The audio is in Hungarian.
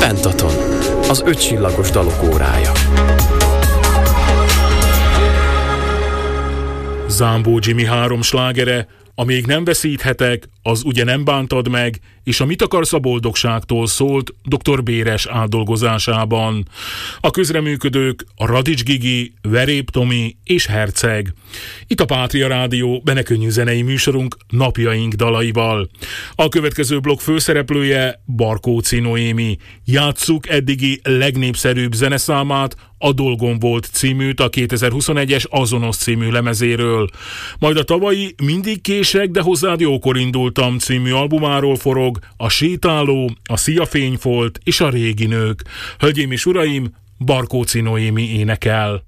Pentaton, az 5 csillagos dalok órája. Zámbó Jimmy 3 slágere, a Még nem veszíthetek, az Ugye nem bántad meg, és a Mit akarsz a boldogságtól szólt dr. Béres átdolgozásában. A közreműködők a Radics Gigi, Verép Tomi és Herceg. Itt a Pátria Rádió benekönnyű zenei műsorunk Napjaink dalaival. A következő blokk főszereplője Barkóczy Noémi. Játsszuk eddigi legnépszerűbb zeneszámát, A dolgom volt címűt, a 2021-es Azonos című lemezéről. Majd a tavalyi Mindig kések, de hozzád jókor indultam című albumáról forog a Sétáló, a Szia fényfolt és a Régi nők. Hölgyeim és uraim, Barkóczy Noémi énekel.